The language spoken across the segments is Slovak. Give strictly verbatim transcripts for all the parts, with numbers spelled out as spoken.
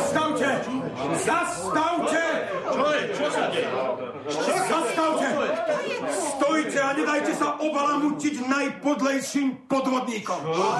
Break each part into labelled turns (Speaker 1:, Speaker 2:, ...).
Speaker 1: Zastavte! Zastavte!
Speaker 2: Čo je? Čo sa deje?
Speaker 1: Zastavte! Stojte a nedajte sa obalamutiť najpodlejším podvodníkom.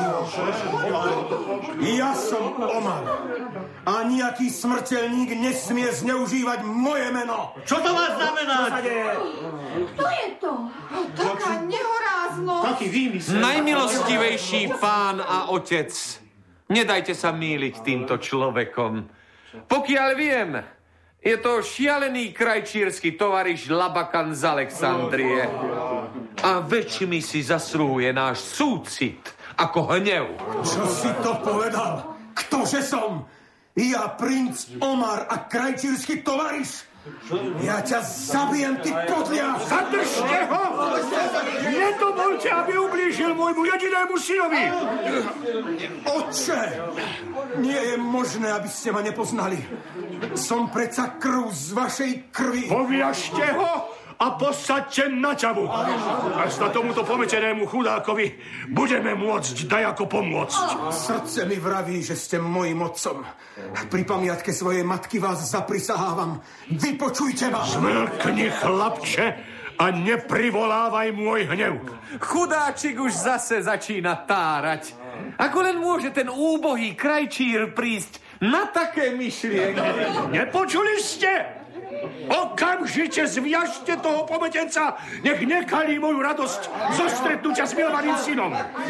Speaker 1: Ja som Omar. A nejaký smrteľník nesmie zneužívať moje meno.
Speaker 2: Čo to má znamenať?
Speaker 3: Kto je to? Taká nehoráznosť.
Speaker 2: Taký výmysel.
Speaker 4: Najmilostivejší pán a otec, nedajte sa mýliť týmto človekom. Pokiaľ viem, je to šialený krajčírsky tovariš Labakan z Alexandrie. A väčšmi si zasluhuje náš súcit ako hnev.
Speaker 1: Čo si to povedal? Ktože som? Ja, princ Omar a krajčírsky tovariš? Ja ťa zabijem, ty podlia!
Speaker 2: Zadržte ho! Nedovolte, aby ublížil môjmu jedinému synovi!
Speaker 1: Otče! Nie je možné, aby ste ma nepoznali. Som predsa krv z vašej krvi.
Speaker 2: Poviažte ho a posaďte na ťavu. A sa tomuto pometenému chudákovi budeme môcť dajako pomôcť.
Speaker 1: Srdce mi vraví, že ste mojím otcom. Pri pamiatke svojej matky vás zaprisahávam. Vypočujte ma.
Speaker 2: Zmlkni, chlapče, a neprivolávaj môj hnev.
Speaker 4: Chudáčik už zase začína tárať. Ako len môže ten úbohý krajčír prísť na také myšlienky?
Speaker 2: Nepočuli ste? Okamžite zviažte toho pometenca, nech nekalí moju radosť zo stretnutia s milovaným synom.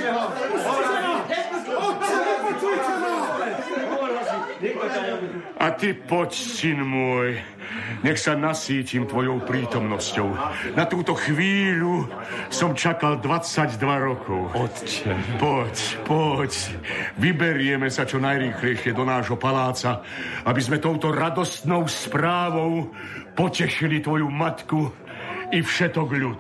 Speaker 2: A ty poď, syn môj, nech sa nasítim tvojou prítomnosťou. Na túto chvíľu som čakal dvadsaťdva rokov.
Speaker 4: Otče.
Speaker 2: Poď, poď. Vyberieme sa čo najrýchlejšie do nášho paláca, aby sme touto radostnou správou potešili tvoju matku i všetok ľud.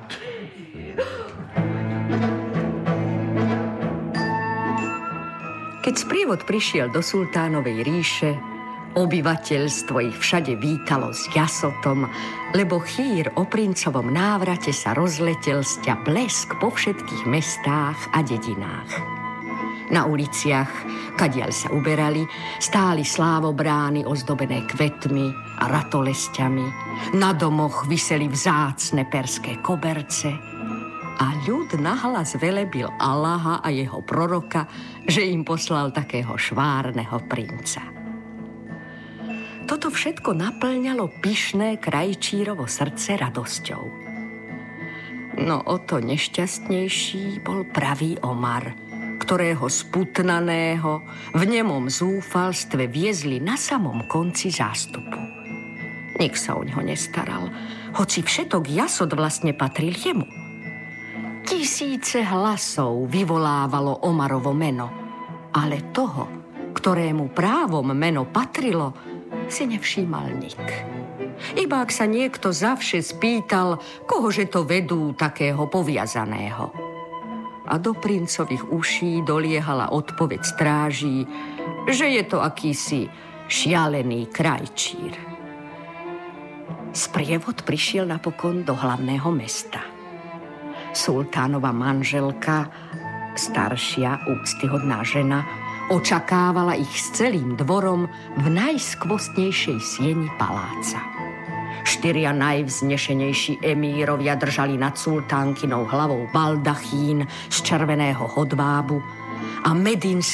Speaker 5: Keď sprievod prišiel do sultánovej ríše, obyvateľstvo ich všade vítalo s jasotom, lebo chýr o princovom návrate sa rozletel sťa blesk po všetkých mestách a dedinách. Na uliciach, kadiaľ sa uberali, stáli slávobrány ozdobené kvetmi a ratolesťami. Na domoch viseli vzácne perské koberce a ľud nahlas velebil Allaha a jeho proroka, že im poslal takého švárneho princa. Toto všetko naplňalo pyšné krajčírovo srdce radosťou. No o to nešťastnejší bol pravý Omar, ktorého sputnaného v nemom zúfalstve viezli na samom konci zástupu. Nik sa o ňo nestaral, hoci všetok jasot vlastne patril jemu. Tisíce hlasov vyvolávalo Omarovo meno, ale toho, ktorému právom meno patrilo, si nevšímal nik. Iba ak sa niekto zavše spýtal, kohože to vedú takého poviazaného. A do princových uší doliehala odpoveď stráží, že je to akýsi šialený krajčír. Sprievod prišiel napokon do hlavného mesta. Sultánova manželka, staršia, úctyhodná žena, očakávala ich s celým dvorom v najskvostnejšej sieni paláca. Štyria najvznešenejší emírovia držali nad sultánkinou hlavou baldachín z červeného hodvábu a Medín